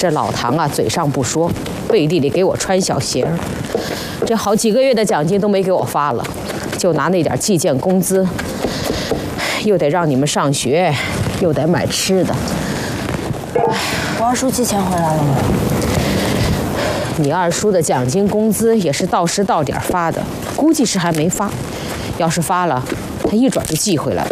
这老唐啊，嘴上不说，背地里给我穿小鞋儿。这好几个月的奖金都没给我发了，就拿那点计件工资，又得让你们上学，又得买吃的。 我二叔寄钱回来了吗？ 你二叔的奖金工资也是到时到点发的，估计是还没发。要是发了，他一准就寄回来了。